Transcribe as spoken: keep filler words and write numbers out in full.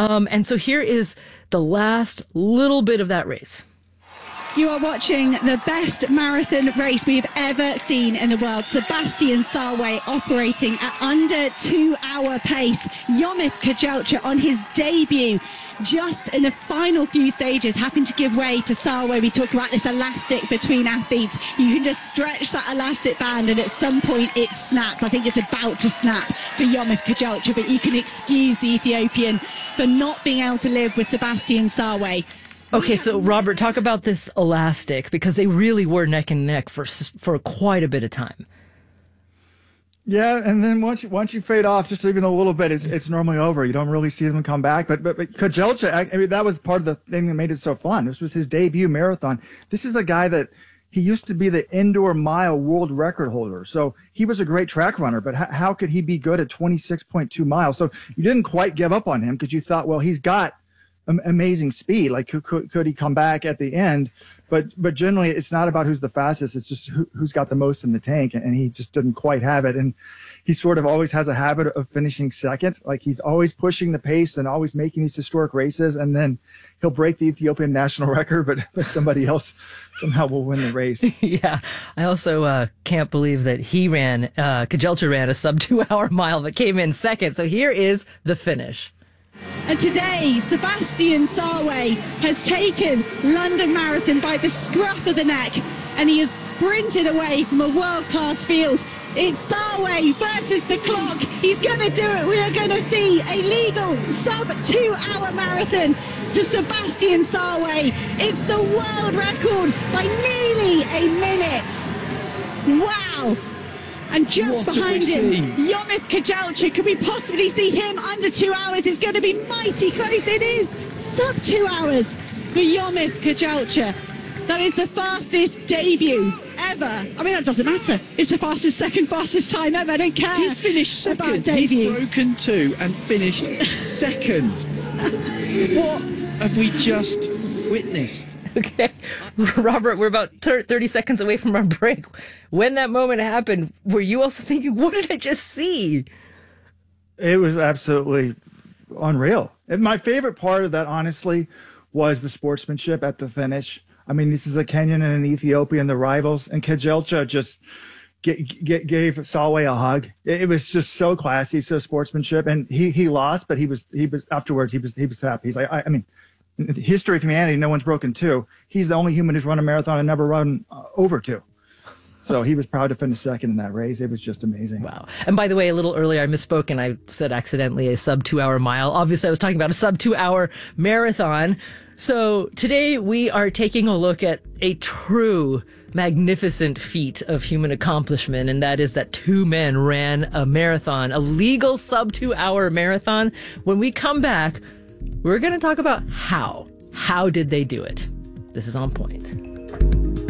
Um, and so here is the last little bit of that race. You are watching the best marathon race we've ever seen in the world. Sebastian Sawe operating at under two-hour pace. Yomif Kejelcha on his debut, just in the final few stages, having to give way to Sawe. We talk about this elastic between athletes. You can just stretch that elastic band and at some point it snaps. I think it's about to snap for Yomif Kejelcha, but you can excuse the Ethiopian for not being able to live with Sebastian Sawe. Okay, so Robert, talk about this elastic, because they really were neck and neck for for quite a bit of time. Yeah, and then once you, once you fade off just even a little bit, it's it's normally over. You don't really see them come back. But but, but Kejelcha, I, I mean, that was part of the thing that made it so fun. This was his debut marathon. This is a guy that he used to be the indoor mile world record holder. So he was a great track runner, but h- how could he be good at twenty-six point two miles? So you didn't quite give up on him because you thought, well, he's got amazing speed. Like, could, could he come back at the end? But but generally, it's not about who's the fastest. It's just who, who's got the most in the tank, and he just didn't quite have it. And he sort of always has a habit of finishing second. Like, he's always pushing the pace and always making these historic races, and then he'll break the Ethiopian national record, but, but somebody else somehow will win the race. Yeah, I also uh, can't believe that he ran, uh, Kejelcha ran a sub two hour mile, but came in second. So here is the finish. And today, Sebastian Sawe has taken London Marathon by the scruff of the neck, and he has sprinted away from a world-class field. It's Sawe versus the clock. He's going to do it. We are going to see a legal sub-two-hour marathon to Sebastian Sawe. It's the world record by nearly a minute. Wow. And just what behind him, seen? Yomif Kejelcha. Can we possibly see him under two hours? It's going to be mighty close. It is sub two hours for Yomif Kejelcha. That is the fastest debut ever. I mean, that doesn't matter. It's the fastest, second fastest time ever. I don't care. He finished second. He's broken two and finished second. What have we just witnessed? Okay, Robert, we're about thirty seconds away from our break. When that moment happened, were you also thinking, what did I just see? It was absolutely unreal. And my favorite part of that, honestly, was the sportsmanship at the finish. I mean, this is a Kenyan and an Ethiopian, the rivals, and Kejelcha just get, get, gave Sawe a hug. It, it was just so classy, so sportsmanship. And he, he lost, but he was, he was afterwards, he was, he was happy. He's like, I, I mean, in the history of humanity, no one's broken two. He's the only human who's run a marathon and never run uh, over two. So he was proud to finish second in that race. It was just amazing. Wow. And by the way, a little earlier I misspoke and I said accidentally a sub two hour mile. Obviously I was talking about a sub two hour marathon. So today we are taking a look at a true magnificent feat of human accomplishment, and that is that two men ran a marathon, a legal sub two hour marathon. When we come back, we're going to talk about how. How did they do it? This is On Point.